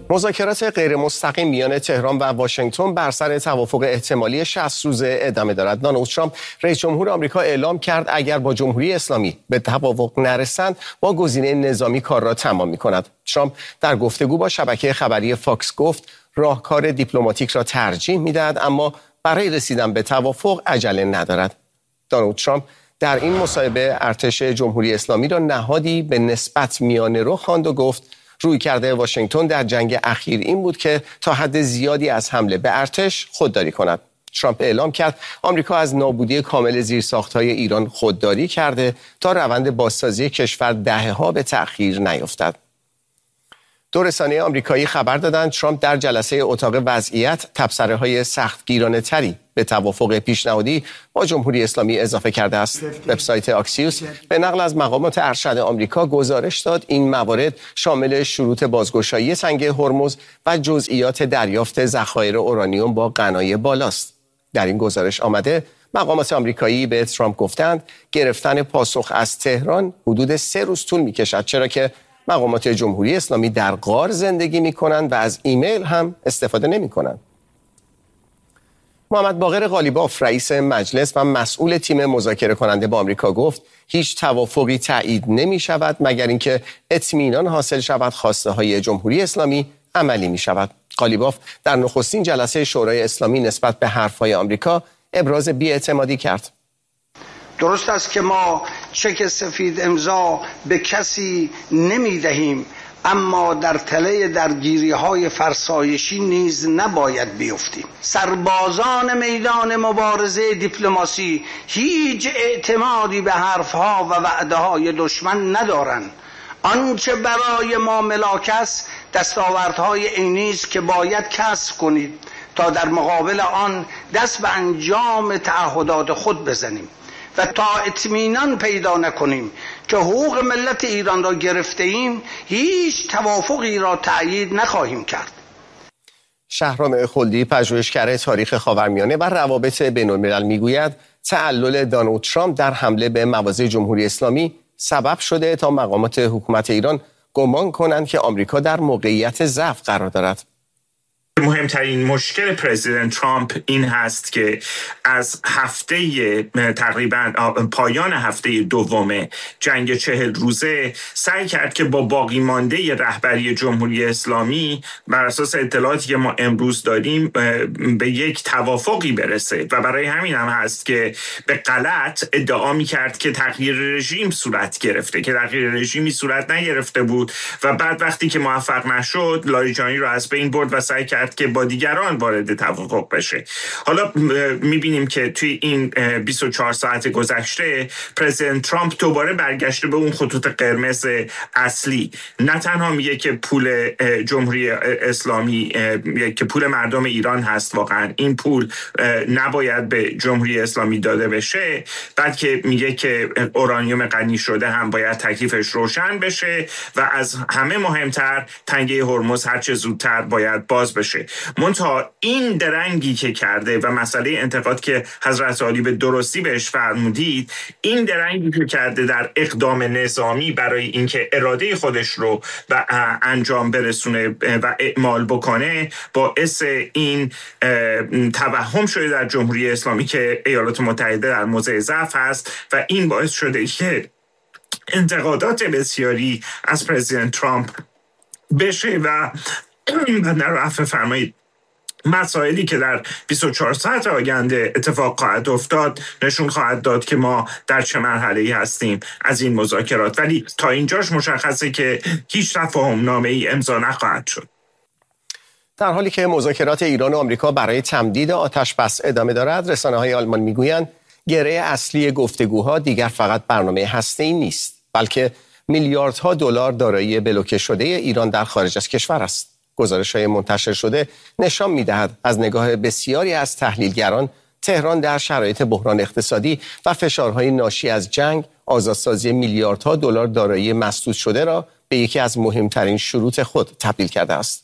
مذاکرات غیر مستقیم میان تهران و واشنگتن بر سر توافق احتمالی 60 روزه ادامه دارد. دونالد ترامپ رئیس جمهور آمریکا اعلام کرد اگر با جمهوری اسلامی به توافق نرسند با گزینه نظامی کار را تمام می‌کند. ترامپ در گفتگو با شبکه خبری فاکس گفت راهکار دیپلماتیک را ترجیح می‌دهد اما برای رسیدن به توافق عجله ندارد. دونالد ترامپ در این مصاحبه ارتش جمهوری اسلامی را نهادی به نسبت میانه‌رو خواند و گفت رویکرد واشنگتن در جنگ اخیر این بود که تا حد زیادی از حمله به ارتش خودداری کند. ترامپ اعلام کرد آمریکا از نابودی کامل زیرساخت‌های ایران خودداری کرده تا روند بازسازی کشور دهه‌ها به تأخیر نیفتد. دو رسانه آمریکایی خبر دادند ترامپ در جلسه اتاق وضعیت تبصره‌های سختگیرانه‌تری به توافق پیشنهادی با جمهوری اسلامی اضافه کرده است. وبسایت آکسیوس به نقل از مقامات ارشد آمریکا گزارش داد این موارد شامل شروط بازگشایی سنگ هرمز و جزئیات دریافت ذخایر اورانیوم با غنای بالاست. در این گزارش آمده مقامات آمریکایی به ترامپ گفتند گرفتن پاسخ از تهران حدود 3 روز طول می‌کشد، چرا که مقامات جمهوری اسلامی در غار زندگی می‌کنند و از ایمیل هم استفاده نمی‌کنند. محمد باقر قالیباف رئیس مجلس و مسئول تیم مذاکره کننده با آمریکا گفت هیچ توافقی تایید نمی‌شود مگر اینکه اطمینان حاصل شود خواسته‌های جمهوری اسلامی عملی می‌شود. قالیباف در نخستین جلسه شورای اسلامی نسبت به حرف‌های آمریکا ابراز بی‌اعتمادی کرد. درست است که ما چک سفید امضا به کسی نمی‌دهیم، اما در تله درگیری‌های فرسایشی نیز نباید بیفتیم. سربازان میدان مبارزه دیپلماسی هیچ اعتمادی به حرفها و وعده‌های دشمن ندارند. آنچه برای ما ملاک است دستاوردهای عینی است که باید کسب کنید تا در مقابل آن دست به انجام تعهدات خود بزنیم و تا اطمینان پیدا نکنیم که حقوق ملت ایران را گرفته ایم هیچ توافقی را تأیید نخواهیم کرد. شهرام خلدی پژوهشگر تاریخ خاورمیانه و روابط بین‌الملل میگوید تعلل دونالد ترامپ در حمله به مواضع جمهوری اسلامی سبب شده تا مقامات حکومت ایران گمان کنند که آمریکا در موقعیت ضعف قرار دارد. مهمترین مشکل پرزیدنت ترامپ این هست که از هفته تقریبا پایان هفته دوم جنگ 40 روزه سعی کرد که با باقی مانده رهبری جمهوری اسلامی بر اساس اطلاعاتی که ما امروز داریم به یک توافقی برسه و برای همین هم هست که به غلط ادعا می‌کرد که تغییر رژیم صورت گرفته که تغییر رژیمی صورت نگرفته بود و بعد وقتی که موفق نشد لاریجانی رو از بین برد و سعی کرد که با دیگران وارد توافق بشه. حالا میبینیم که توی این 24 ساعت گذشته پرزیدنت ترامپ دوباره برگشته به اون خطوط قرمز اصلی. نه تنها میگه که پول جمهوری اسلامی که پول مردم ایران هست، واقعا این پول نباید به جمهوری اسلامی داده بشه، بعد که میگه که اورانیوم غنی شده هم باید تکلیفش روشن بشه و از همه مهمتر تنگه هرمز هر چه زودتر باید باز بشه. منتها این درنگی که کرده و مسئله انتقاد که حضرت عالی به درستی بهش فرمودید، این درنگی که کرده در اقدام نظامی برای اینکه اراده خودش رو به انجام برسونه و اعمال بکنه، باعث این توهم شده در جمهوری اسلامی که ایالات متحده در موضع ضعف هست و این باعث شده که انتقادات بسیاری از پرزیدنت ترامپ بشه و در عفو فرمایید مسائلی که در 24 ساعت آینده اتفاق خواهد افتاد نشون خواهد داد که ما در چه مرحله‌ای هستیم از این مذاکرات، ولی تا اینجاش مشخصه که هیچ تفاهم‌نامه‌ای امضا نخواهد شد. در حالی که مذاکرات ایران و آمریکا برای تمدید آتش بس ادامه دارد، رسانه‌های آلمان میگویند گره اصلی گفتگوها دیگر فقط برنامه هسته‌ای نیست، بلکه میلیاردها دلار دارایی بلوکه شده ایران در خارج از کشور است. گزارش‌های منتشر شده نشان می‌دهد از نگاه بسیاری از تحلیلگران تهران در شرایط بحران اقتصادی و فشارهای ناشی از جنگ آزادسازی میلیاردها دلار دارایی مسدود شده را به یکی از مهمترین شروط خود تبدیل کرده است.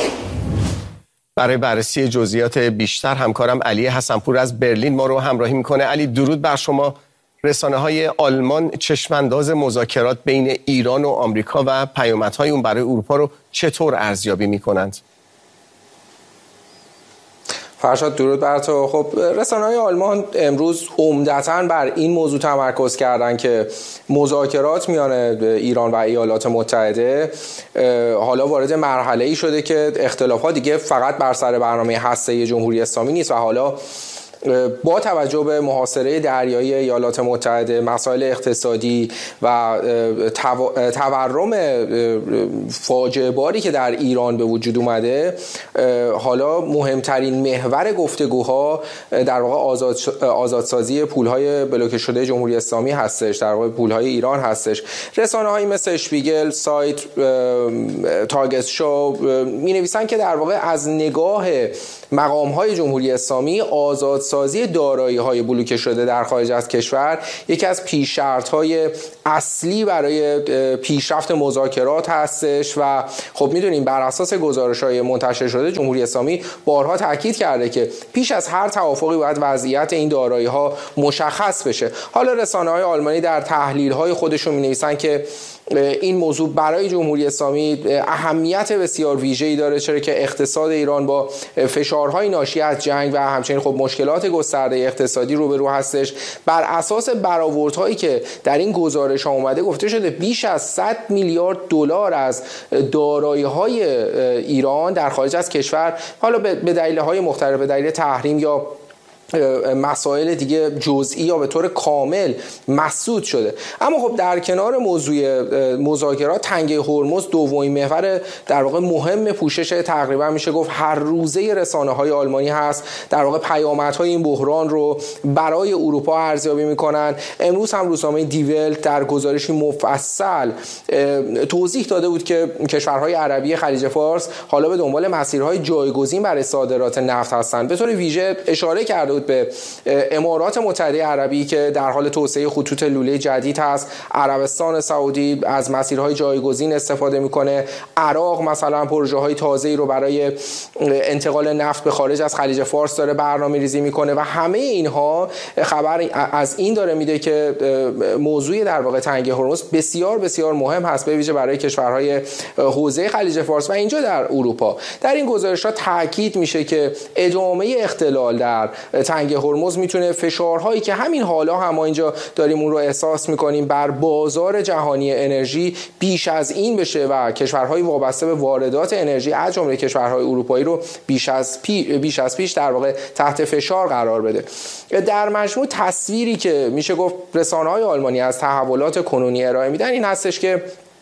برای بررسی جزئیات بیشتر همکارم علی حسنپور از برلین ما رو همراهی می‌کنه. علی، درود بر شما. رسانه‌های آلمان چشمانداز مذاکرات بین ایران و آمریکا و پیامدهای اون برای اروپا رو چطور ارزیابی می‌کنند؟ فرشاد درود بر تو. خب رسانه‌های آلمان امروز عمدتاً بر این موضوع تمرکز کردن که مذاکرات میان ایران و ایالات متحده حالا وارد مرحله‌ای شده که اختلافات دیگه فقط بر سر برنامه هسته‌ای جمهوری اسلامی نیست و حالا با توجه به محاصره دریایی ایالات متحده، مسائل اقتصادی و تورم فاجعه باری که در ایران به وجود اومده، حالا مهمترین محور گفتگوها در واقع آزادسازی پولهای بلوکه شده جمهوری اسلامی هستش، در واقع پولهای ایران هستش. رسانه‌هایی مثل اشپیگل، سایت، تاگت شو می‌نویسن که در واقع از نگاه مقام‌های جمهوری اسلامی آزادسازی دارایی‌های بلوکه شده در خارج از کشور یکی از پیش‌شرط‌های اصلی برای پیشرفت مذاکرات هستش و خب می‌دونیم بر اساس گزارش‌های منتشر شده جمهوری اسلامی بارها تاکید کرده که پیش از هر توافقی باید وضعیت این دارایی‌ها مشخص بشه. حالا رسانه‌های آلمانی در تحلیل‌های خودشون می‌نویسن که این موضوع برای جمهوری اسلامی اهمیت بسیار ویژه‌ای داره، چرا که اقتصاد ایران با فشارهای ناشی از جنگ و همچنین خب مشکلات گسترده اقتصادی روبرو هستش. بر اساس برآوردهایی که در این گزارش‌ها اومده گفته شده بیش از 100 میلیارد دلار از دارایی‌های ایران در خارج از کشور حالا به دلایل مختلف، به دلیل تحریم یا مسائل دیگه جزئی یا به طور کامل مسدود شده. اما خب در کنار موضوع مذاکرات، تنگه هرمز دومین محور در واقع مهم پوشش تقریبا میشه گفت هر روزه رسانه‌های آلمانی هست. در واقع پیامدهای این بحران رو برای اروپا ارزیابی میکنن. امروز هم روزنامه دی ولت در گزارشی مفصل توضیح داده بود که کشورهای عربی خلیج فارس حالا به دنبال مسیرهای جایگزین برای صادرات نفت هستند. به طور ویژه اشاره کرده به امارات متحده عربی که در حال توسعه خطوط لوله جدید هست، عربستان سعودی از مسیرهای جایگزین استفاده میکنه، عراق مثلا پروژه‌های تازه‌ای رو برای انتقال نفت به خارج از خلیج فارس داره برنامه‌ریزی میکنه و همه اینها خبر از این داره میده که موضوع در واقع تنگه هرمز بسیار بسیار مهم هست، به ویژه برای کشورهای حوزه خلیج فارس و اینجا در اروپا. در این گزارش‌ها تاکید میشه که ادامه اختلال در تنگه هرمز میتونه فشارهایی که همین حالا هم ما اینجا داریم اون رو احساس میکنیم بر بازار جهانی انرژی بیش از این بشه و کشورهای وابسته به واردات انرژی از جمله کشورهای اروپایی رو بیش از پیش در واقع تحت فشار قرار بده. در مجموع تصویری که میشه گفت رسانه‌های آلمانی از تحولات کنونی ارائه میدن این هستش که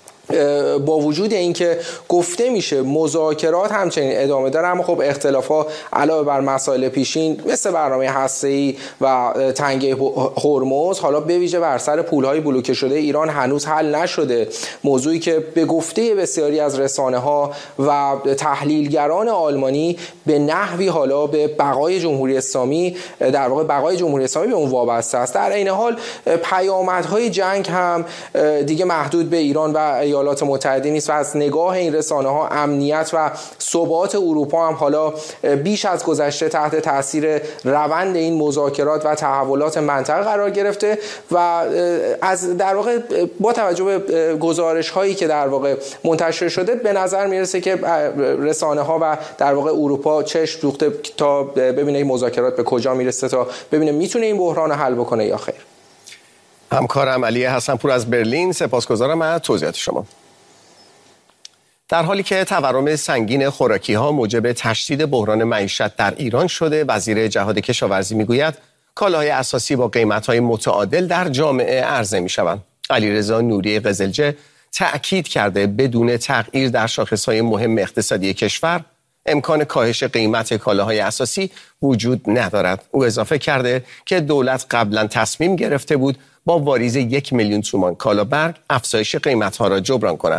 با وجود اینکه گفته میشه مذاکرات همچنین ادامه داره، اما خب اختلافات علاوه بر مسائل پیشین مثل برنامه هسته‌ای و تنگه هرمز حالا به ویژه بر سر پولهای بلوکه شده ایران هنوز حل نشده. موضوعی که به گفته بسیاری از رسانه‌ها و تحلیلگران آلمانی به نحوی حالا به بقای جمهوری اسلامی، در واقع بقای جمهوری اسلامی به اون وابسته است. در این حال پیامدهای جنگ هم دیگه محدود به ایران و ایالات متحده نیست و از نگاه این رسانه‌ها امنیت و ثبات اروپا هم حالا بیش از گذشته تحت تاثیر روند این مذاکرات و تحولات منطقه قرار گرفته و از در واقع با توجه به گزارش‌هایی که در واقع منتشر شده به نظر میرسه که رسانه‌ها و در واقع اروپا چشم دوخته تا ببینه این مذاکرات به کجا میرسه، تا ببینه میتونه این بحران رو حل بکنه یا خیر. همکارم علی حسنپور از برلین، سپاسگزارم از توضیحات شما. در حالی که تورم سنگین خوراکی‌ها موجب تشدید بحران معیشت در ایران شده، وزیر جهاد کشاورزی میگوید کالاهای اساسی با قیمت‌های متعادل در جامعه عرضه می‌شوند. علیرضا نوری قزلجه تأکید کرده بدون تغییر در شاخص‌های مهم اقتصادی کشور امکان کاهش قیمت کالاهای اساسی وجود ندارد. او اضافه کرده که دولت قبلا تصمیم گرفته بود با واریز 1 میلیون تومان کالابرگ افزایش قیمت‌ها را جبران کند.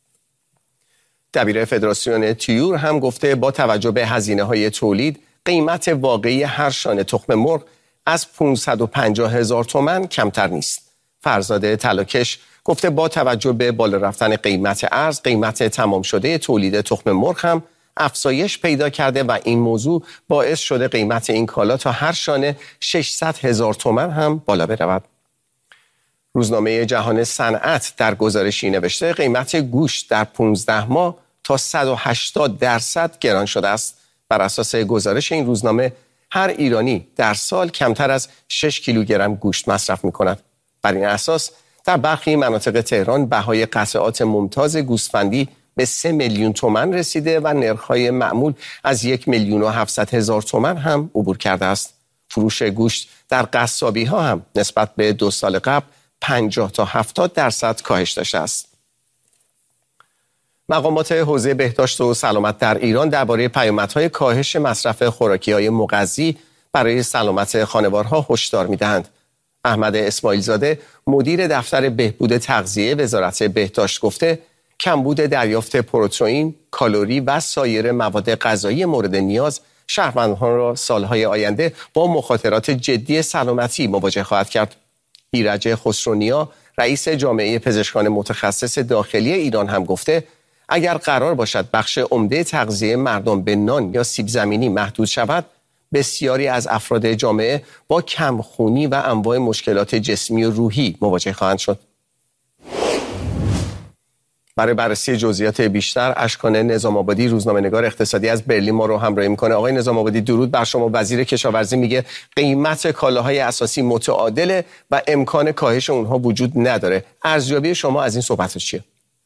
دبیر فدراسیون طیور هم گفته با توجه به هزینه‌های تولید قیمت واقعی هر شانه تخم مرغ از 550,000 تومان کمتر نیست. فرزاد طلاکش گفته با توجه به بالا رفتن قیمت ارز، قیمت تمام شده تولید تخم مرغ هم افزایش پیدا کرده و این موضوع باعث شده قیمت این کالا تا هر شانه 600,000 تومان هم بالا برود. روزنامه جهان صنعت در گزارشی نوشته قیمت گوشت در 15 ماه تا 180% گران شده است. بر اساس گزارش این روزنامه هر ایرانی در سال کمتر از 6 کیلوگرم گوشت مصرف می‌کند. بر این اساس در برخی مناطق تهران بهای قطعات ممتاز گوسفندی به 3 میلیون تومان رسیده و نرخ‌های معمول از 1,700,000 تومان هم عبور کرده است. فروش گوشت در قصابی‌ها هم نسبت به 2 سال قبل 50 تا 70% کاهش داشته است. مقامات حوزه بهداشت و سلامت در ایران درباره پیامدهای کاهش مصرف خوراکی‌های مغذی برای سلامت خانوارها هشدار می‌دهند. احمد اسماعیل زاده مدیر دفتر بهبود تغذیه وزارت بهداشت گفته کمبود دریافت پروتئین، کالری و سایر مواد غذایی مورد نیاز شهروندان را سالهای آینده با مخاطرات جدی سلامتی مواجه خواهد کرد. ایرج خسرونیا رئیس جامعه پزشکان متخصص داخلی ایران هم گفته اگر قرار باشد بخش عمده تغذیه مردم به نان یا سیب زمینی محدود شود، بسیاری از افراد جامعه با کمخونی و انواع مشکلات جسمی و روحی مواجه خواهند شد. برای بررسی جزئیات بیشتر اشکان نظام آبادی روزنامه‌نگار اقتصادی از برلین ما رو همراهی می‌کنه. آقای نظام آبادی درود بر شما. وزیر کشاورزی میگه قیمت کالاهای اساسی متعادله و امکان کاهش اونها وجود نداره. ارزیابی شما از این صحبت‌ها چیه؟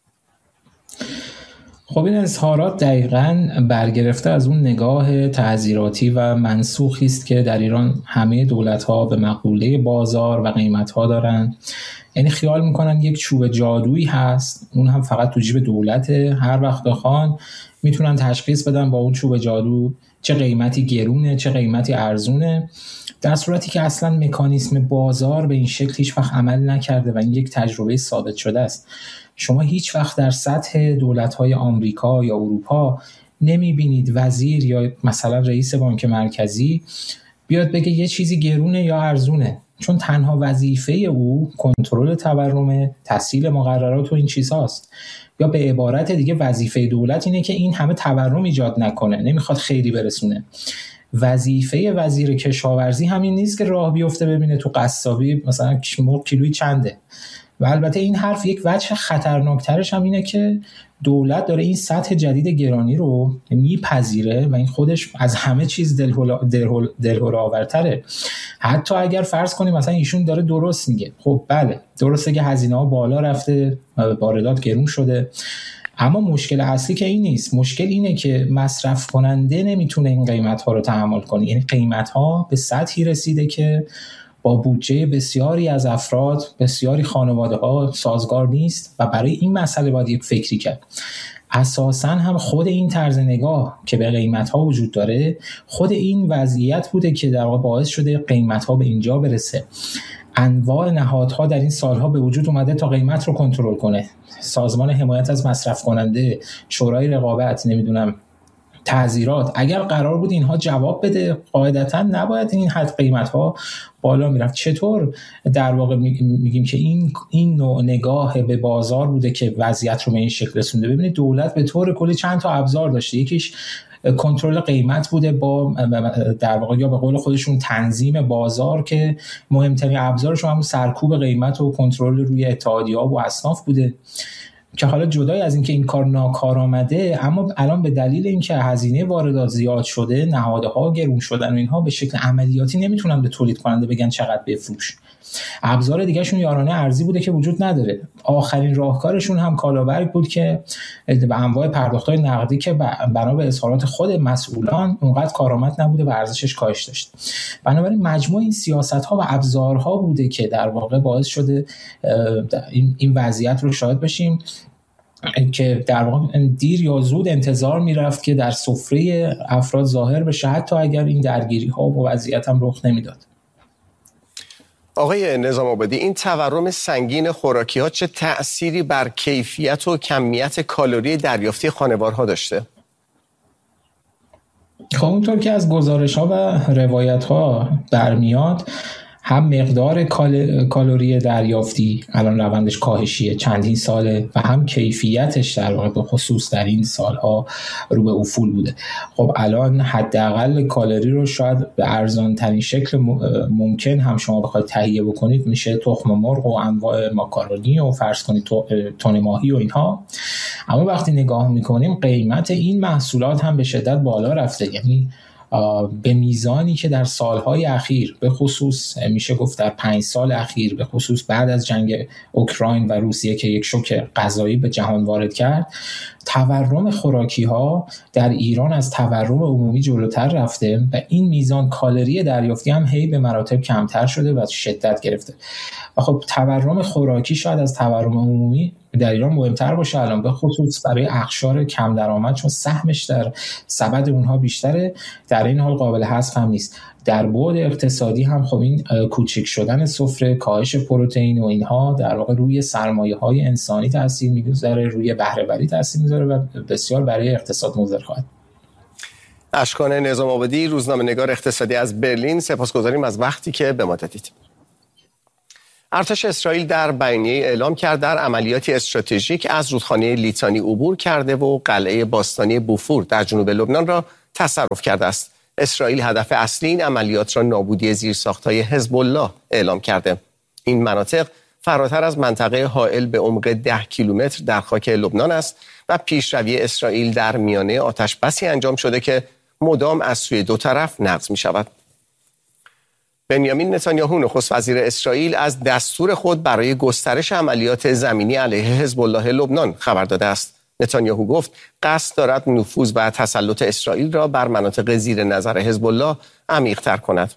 خب این اظهارات دقیقاً برگرفته از اون نگاه تعزیراتی و منسوخی است که در ایران همه دولت‌ها به مقوله بازار و قیمت‌ها دارن. یعنی خیال میکنن یک چوب جادویی هست، اون هم فقط تو جیب دولته، هر وقت بخوان میتونن تشخیص بدن با اون چوب جادو چه قیمتی گرونه چه قیمتی ارزونه، در صورتی که اصلا مکانیسم بازار به این شکل هیچ وقت عمل نکرده و این یک تجربه ثابت شده است. شما هیچ وقت در سطح دولت‌های آمریکا یا اروپا نمیبینید وزیر یا مثلا رئیس بانک مرکزی بیاد بگه یه چیزی گرونه یا ارزونه، چون تنها وظیفه او کنترل تورم، تسهیل مقررات و این چیزهاست. یا به عبارت دیگه وظیفه دولت اینه که این همه تورم ایجاد نکنه، نمیخواد خیلی برسونه. وظیفه وزیر کشاورزی همین نیست که راه بیفته ببینه تو قصابی مثلا مرغ کیلویی چنده. و البته این حرف یک وجه خطرناکترش هم اینه که دولت داره این سطح جدید گرانی رو میپذیره و این خودش از همه چیز دلهره‌آورتره. حتی اگر فرض کنیم مثلا ایشون داره درست میگه، خب بله درسته که هزینه‌ها بالا رفته، واردات گرون شده، اما مشکل اصلی که این نیست. مشکل اینه که مصرف کننده نمیتونه این قیمت‌ها رو تحمل کنه. یعنی قیمت‌ها به سطحی رسیده که با بودجه بسیاری از افراد، بسیاری خانواده‌ها سازگار نیست و برای این مسئله باید یک فکری کرد. اساساً هم خود این طرز نگاه که به قیمت‌ها وجود داره، خود این وضعیت بوده که در واقع باعث شده قیمت‌ها به اینجا برسه. انواع نهادها در این سالها به وجود اومده تا قیمت رو کنترل کنه. سازمان حمایت از مصرف کننده، شورای رقابت، نمیدونم تعزیرات. اگر قرار بود اینها جواب بده قاعدتاً نباید این حد قیمت‌ها بالا میرفت. چطور در واقع میگیم که این نوع نگاه به بازار بوده که وضعیت رو به این شکل رسونده؟ ببینید دولت به طور کلی چند تا ابزار داشته. یکیش کنترل قیمت بوده با در واقع یا به قول خودشون تنظیم بازار که مهمترین ابزارش هم سرکوب قیمت و کنترل روی اتحادیه‌ها و اصناف بوده، که حالا جدای از اینکه این کار ناکارآمده، اما الان به دلیل اینکه هزینه واردات زیاد شده، نهادها گرون شدن و اینها به شکل عملیاتی نمیتونن به تولید کننده بگن چقدر بفروش. ابزار دیگه شون یارانه ارزی بوده که وجود نداره. آخرین راهکارشون هم کالابرگ بود که به انواع پرداخت‌های نقدی که بنا به اظهارات خود مسئولان اونقدر کارآمد نبوده و ارزشش کاهش داشت. بنابراین مجموع این سیاست‌ها و ابزارها بوده که در واقع باعث شده این وضعیت رو شاهد بشیم که در واقع دیر یا زود انتظار میرفت که در سفره افراد ظاهر بشه، حتی اگر این درگیری‌ها و وضعیت هم رخ نمیداد. آقای نظام آبادی، این تورم سنگین خوراکی‌ها چه تأثیری بر کیفیت و کمیت کالری دریافتی خانوارها داشته؟ خب اونطور که از گزارش‌ها و روایت‌ها برمیاد، هم مقدار کالری دریافتی الان روندش کاهشیه چندین ساله و هم کیفیتش در واقع به خصوص در این سالها رو به افول بوده. خب الان حداقل کالری رو شاید به ارزان ترین شکل ممکن هم شما بخواید تهیه بکنید میشه تخم مرغ و انواع ماکارونی و فرض کنید تن ماهی و اینها. اما وقتی نگاه میکنیم قیمت این محصولات هم به شدت بالا رفته، یعنی به میزانی که در سالهای اخیر به خصوص میشه گفت در 5 سال اخیر به خصوص بعد از جنگ اوکراین و روسیه که یک شوک غذایی به جهان وارد کرد، تورم خوراکی ها در ایران از تورم عمومی جلوتر رفته و این میزان کالری دریافتی هم هی به مراتب کمتر شده و شدت گرفته. و خب تورم خوراکی شاید از تورم عمومی در ایران مهمتر باشه الان، به خصوص برای اقشار کم درآمد، چون سهمش در سبد اونها بیشتره. در این حال قابل حذف هم نیست. در بعد اقتصادی هم خب این کوچک شدن سفره، کاهش پروتئین و اینها در واقع روی سرمایه‌های انسانی تاثیر می‌گذاره، روی بهره‌وری تاثیر می‌ذاره و بسیار برای اقتصاد مضر خواهد. اشکان نظام آبادی، روزنامه‌نگار اقتصادی از برلین، سپاسگزاریم از وقتی که به ما دادید. ارتش اسرائیل در بیانیه اعلام کرد در عملیاتی استراتژیک از رودخانه لیتانی عبور کرده و قلعه باستانی بوفور در جنوب لبنان را تصرف کرده است. اسرائیل هدف اصلی این عملیات را نابودی زیرساخت‌های حزب الله اعلام کرده. این مناطق فراتر از منطقه حائل به عمق 10 کیلومتر در خاک لبنان است و پیشروی اسرائیل در میانه آتش‌بسی انجام شده که مدام از سوی دو طرف نقض می‌شود. بنیامین نتانیاهو نخست وزیر اسرائیل از دستور خود برای گسترش عملیات زمینی علیه حزب الله لبنان خبر داده است. نتانیاهو گفت قصد دارد نفوذ و تسلط اسرائیل را بر مناطق زیر نظر حزب الله عمیق‌تر کند.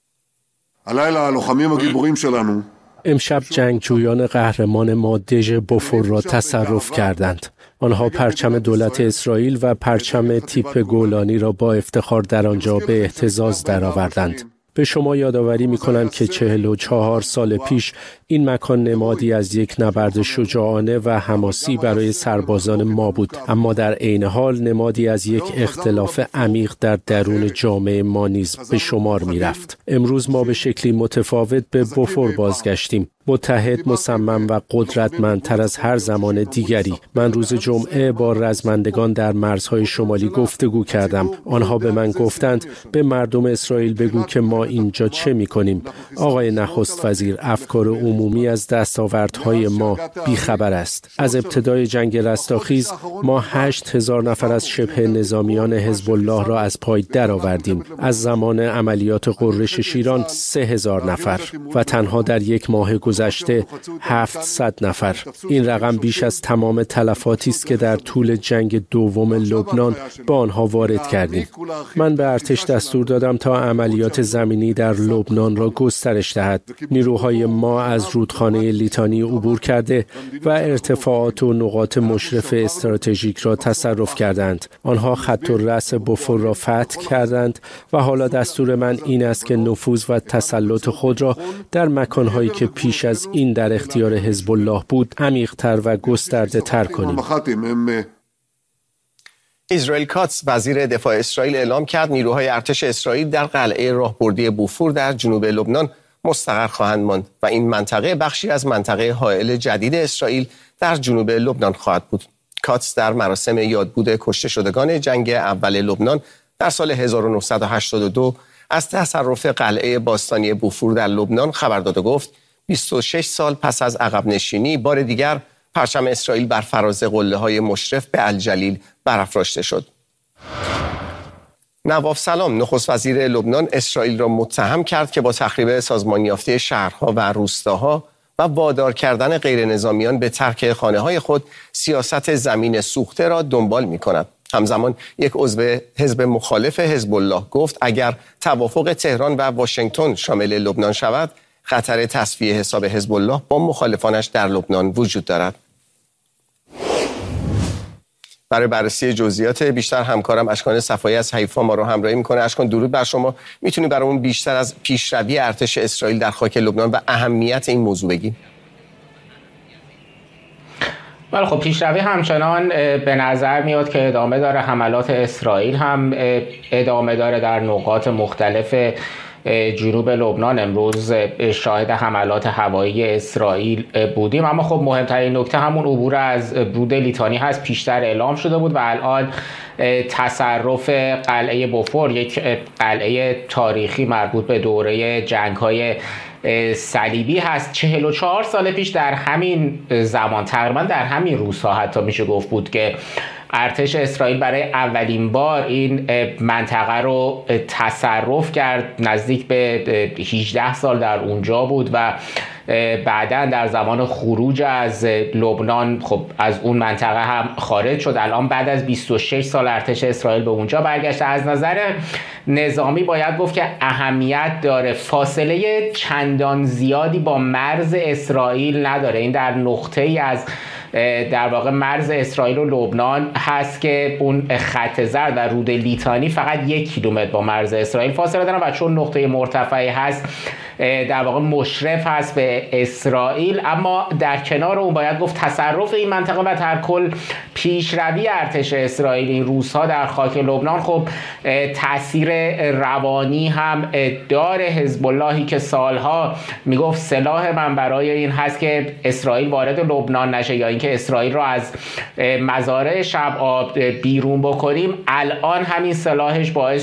امشب جنگجویان قهرمان ما دژ بوفور را تصرف کردند. آنها پرچم دولت اسرائیل و پرچم تیپ گولانی را با افتخار در آنجا به اهتزاز درآوردند. به شما یادآوری می‌کنم که 44 سال پیش این مکان نمادی از یک نبرد شجاعانه و حماسی برای سربازان ما بود، اما در عین حال نمادی از یک اختلاف عمیق در درون جامعه ما نیز به شمار می‌رفت. امروز ما به شکلی متفاوت به بوفور بازگشتیم، متحد، مصمم و قدرتمندتر از هر زمان دیگری. من روز جمعه با رزمندگان در مرزهای شمالی گفتگو کردم. آنها به من گفتند به مردم اسرائیل بگو که ما اینجا چه می‌کنیم. آقای نخست وزیر، افکار عمومی از دستاوردهای ما بیخبر است. از ابتدای جنگ رستاخیز ما 8000 نفر از شبه نظامیان حزب الله را از پای درآوردیم. از زمان عملیات غرش شیران 3000 نفر و تنها در یک ماه گذشته 700 نفر. این رقم بیش از تمام تلفاتی است که در طول جنگ دوم لبنان با آنها وارد کردیم. من به ارتش دستور دادم تا عملیات زمینی در لبنان را گسترش دهد. نیروهای ما از رودخانه لیتانی عبور کرده و ارتفاعات و نقاط مشرف استراتژیک را تصرف کردند. آنها خط الرأس بوفور را فتح کردند و حالا دستور من این است که نفوذ و تسلط خود را در مکانهایی که پیش از این در اختیار حزب الله بود عمیق‌تر و گسترده‌تر کنیم. اسرائیل کاتس، وزیر دفاع اسرائیل، اعلام کرد نیروهای ارتش اسرائیل در قلعه راهبردی بوفور در جنوب لبنان مستقر خواهند ماند و این منطقه بخشی از منطقه حائل جدید اسرائیل در جنوب لبنان خواهد بود. کاتس در مراسم یادبود کشته شدگان جنگ اول لبنان در سال 1982 از تصرف قلعه باستانی بوفور در لبنان خبر داد و گفت 26 سال پس از عقب نشینی بار دیگر پرچم اسرائیل بر فراز قله‌های مشرف به الجلیل برافراشته شد. نواف سلام، نخست وزیر لبنان، اسرائیل را متهم کرد که با تخریب سازمان یافته شهرها و روستاها و وادار کردن غیر نظامیان به ترک خانه‌های خود سیاست زمین سوخته را دنبال می‌کند. همزمان یک عضو حزب مخالف حزب الله گفت اگر توافق تهران و واشنگتن شامل لبنان شود، خطر تصفیه حساب حزب الله با مخالفانش در لبنان وجود دارد. برای بررسی جزئیات بیشتر همکارم اشکان صفایی از حیفا ما رو همراهی میکنه. اشکان، درود بر شما. میتونی برامون بیشتر از پیشروی ارتش اسرائیل در خاک لبنان و اهمیت این موضوع بگی؟ بله، خب پیشروی همچنان به نظر میاد که ادامه داره. حملات اسرائیل هم ادامه داره در نقاط مختلف جنوب لبنان امروز شاهد حملات هوایی اسرائیل بودیم. اما خب مهمترین نکته همون عبور از رود لیتانی هست. پیشتر اعلام شده بود و الان تصرف قلعه بوفور، یک قلعه تاریخی مربوط به دوره جنگ‌های صلیبی هست. 44 سال پیش در همین زمان، تقریبا در همین روزها حتی میشه گفت بود که ارتش اسرائیل برای اولین بار این منطقه رو تصرف کرد. نزدیک به 18 سال در اونجا بود و بعداً در زمان خروج از لبنان خب از اون منطقه هم خارج شد. الان بعد از 26 سال ارتش اسرائیل به اونجا برگشته. از نظر نظامی باید گفت که اهمیت داره، فاصله چندان زیادی با مرز اسرائیل نداره. این در نقطه‌ای از در واقع مرز اسرائیل و لبنان هست که اون خط زرد و رود لیتانی فقط 1 کیلومتر با مرز اسرائیل فاصله دارن و چون نقطه مرتفعی هست در واقع مشرف هست به اسرائیل. اما در کنار اون باید گفت تصرف این منطقه و در کل پیشروی ارتش اسرائیل این روزها در خاک لبنان خب تاثیر روانی هم داره. حزب اللهی که سالها میگفت سلاح من برای این هست که اسرائیل وارد لبنان نشه یا اینکه اسرائیل رو از مزارع شب آب بیرون بکنیم، الان همین سلاحش باعث